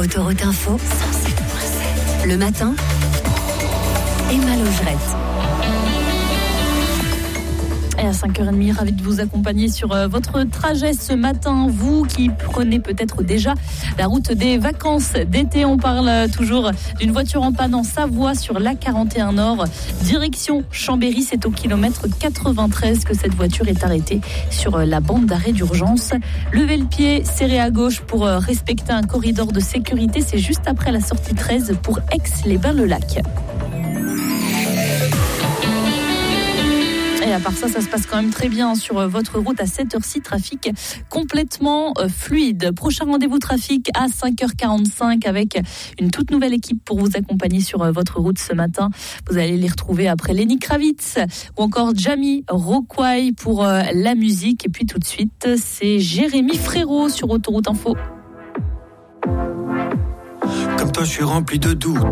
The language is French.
Autoroute Info, 107.7. Le matin, Emma Logerette. Et à 5h30, ravi de vous accompagner sur votre trajet ce matin. Vous qui prenez peut-être déjà la route des vacances d'été. On parle toujours d'une voiture en panne en Savoie sur l'A41 Nord. Direction Chambéry, c'est au kilomètre 93 que cette voiture est arrêtée sur la bande d'arrêt d'urgence. Levez le pied, serré à gauche pour respecter un corridor de sécurité. C'est juste après la sortie 13 pour Aix-les-Bains-le-Lac. Et à part ça, ça se passe quand même très bien sur votre route à cette heure-ci. Trafic complètement fluide. Prochain rendez-vous trafic à 5h45 avec une toute nouvelle équipe pour vous accompagner sur votre route ce matin. Vous allez les retrouver après Lenny Kravitz ou encore Jamie Rockway pour la musique. Et puis tout de suite, c'est Jérémy Frérot sur Autoroute Info. Comme toi, je suis rempli de doutes.